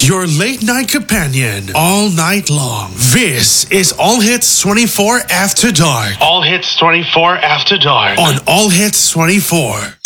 Your late night companion all night long. This is All Hits 24 After Dark. All Hits 24 After Dark. On All Hits 24.